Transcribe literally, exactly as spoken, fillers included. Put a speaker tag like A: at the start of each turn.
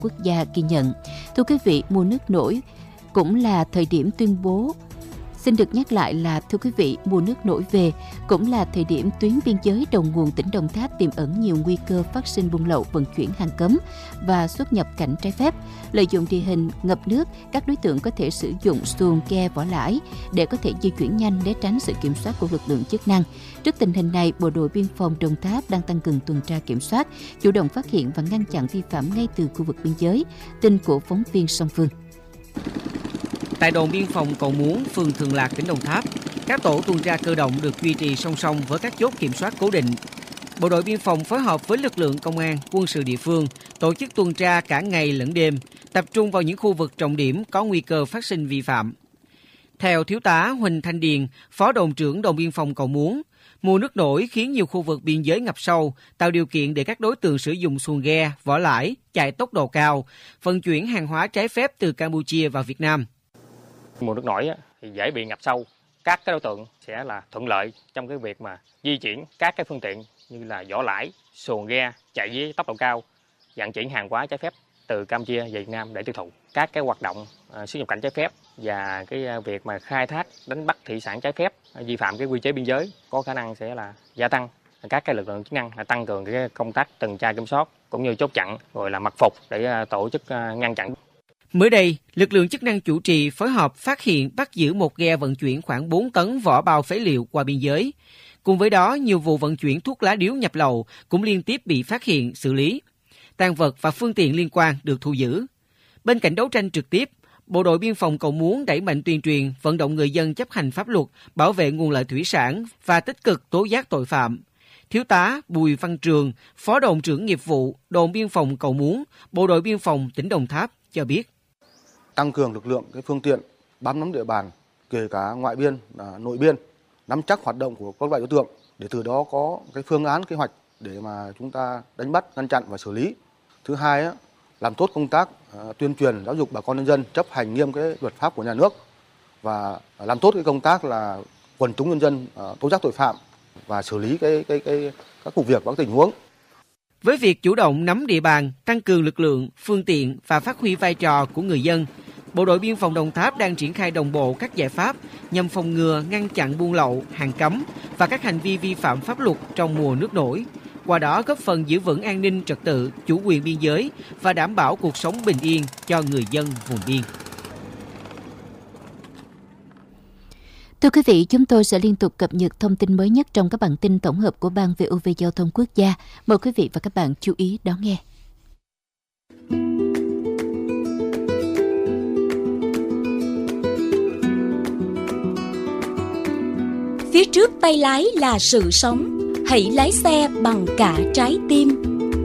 A: quốc gia ghi nhận. Thưa quý vị, mùa nước nổi cũng là thời điểm tuyên bố. Xin được nhắc lại là, thưa quý vị, mùa nước nổi về cũng là thời điểm tuyến biên giới đầu nguồn tỉnh Đồng Tháp tiềm ẩn nhiều nguy cơ phát sinh buôn lậu, vận chuyển hàng cấm và xuất nhập cảnh trái phép. Lợi dụng địa hình ngập nước, các đối tượng có thể sử dụng xuồng, ghe, vỏ lãi để có thể di chuyển nhanh để tránh sự kiểm soát của lực lượng chức năng. Trước tình hình này, Bộ đội Biên phòng Đồng Tháp đang tăng cường tuần tra kiểm soát, chủ động phát hiện và ngăn chặn vi phạm ngay từ khu vực biên giới. Tin của phóng viên Song Phương.
B: Tại đồn biên phòng Cầu Muốn, phường Thường Lạc, tỉnh Đồng Tháp, các tổ tuần tra cơ động được duy trì song song với các chốt kiểm soát cố định. Bộ đội biên phòng phối hợp với lực lượng công an, quân sự địa phương tổ chức tuần tra cả ngày lẫn đêm, tập trung vào những khu vực trọng điểm có nguy cơ phát sinh vi phạm. Theo Thiếu tá Huỳnh Thanh Điền, Phó đồn trưởng đồn biên phòng Cầu Muốn, mùa nước nổi khiến nhiều khu vực biên giới ngập sâu, tạo điều kiện để các đối tượng sử dụng xuồng ghe, vỏ lãi, chạy tốc độ cao, vận chuyển hàng hóa trái phép từ Campuchia vào Việt Nam.
C: Mùa nước nổi thì dễ bị ngập sâu, các cái đối tượng sẽ là thuận lợi trong cái việc mà di chuyển các cái phương tiện như là vỏ lãi, xuồng ghe chạy với tốc độ cao, vận chuyển hàng hóa trái phép từ Campuchia về Việt Nam để tiêu thụ. Các cái hoạt động uh, xuất nhập cảnh trái phép và cái uh, việc mà khai thác, đánh bắt thủy sản trái phép, uh, vi phạm cái quy chế biên giới có khả năng sẽ là gia tăng. Các cái lực lượng chức năng là tăng cường cái công tác tuần tra kiểm soát cũng như chốt chặn rồi là mật phục để uh, tổ chức uh, ngăn chặn.
B: Mới đây, lực lượng chức năng chủ trì phối hợp phát hiện bắt giữ một ghe vận chuyển khoảng bốn tấn vỏ bao phế liệu qua biên giới. Cùng với đó, nhiều vụ vận chuyển thuốc lá điếu nhập lậu cũng liên tiếp bị phát hiện, xử lý. Tang vật và phương tiện liên quan được thu giữ. Bên cạnh đấu tranh trực tiếp, Bộ đội Biên phòng Cầu Muốn đẩy mạnh tuyên truyền, vận động người dân chấp hành pháp luật, bảo vệ nguồn lợi thủy sản và tích cực tố giác tội phạm. Thiếu tá Bùi Văn Trường, Phó đồn trưởng nghiệp vụ đồn biên phòng Cầu Muốn, Bộ đội Biên phòng tỉnh Đồng Tháp cho biết.
D: Tăng cường lực lượng cái phương tiện bám nắm địa bàn, kể cả ngoại biên, nội biên, nắm chắc hoạt động của các loại đối tượng để từ đó có cái phương án kế hoạch để mà chúng ta đánh bắt, ngăn chặn và xử lý. Thứ hai á, làm tốt công tác uh, tuyên truyền giáo dục bà con nhân dân chấp hành nghiêm cái luật pháp của nhà nước và làm tốt cái công tác là quần chúng nhân dân uh, tố giác tội phạm và xử lý cái cái cái các vụ việc, các tình huống.
B: Với việc chủ động nắm địa bàn, tăng cường lực lượng, phương tiện và phát huy vai trò của người dân, Bộ đội Biên phòng Đồng Tháp đang triển khai đồng bộ các giải pháp nhằm phòng ngừa, ngăn chặn buôn lậu, hàng cấm và các hành vi vi phạm pháp luật trong mùa nước nổi. Qua đó góp phần giữ vững an ninh trật tự, chủ quyền biên giới và đảm bảo cuộc sống bình yên cho người dân vùng biên.
A: Thưa quý vị, chúng tôi sẽ liên tục cập nhật thông tin mới nhất trong các bản tin tổng hợp của Ban vê o vê Giao thông Quốc gia. Mời quý vị và các bạn chú ý đón nghe.
E: Phía trước tay lái là sự sống, hãy lái xe bằng cả trái tim.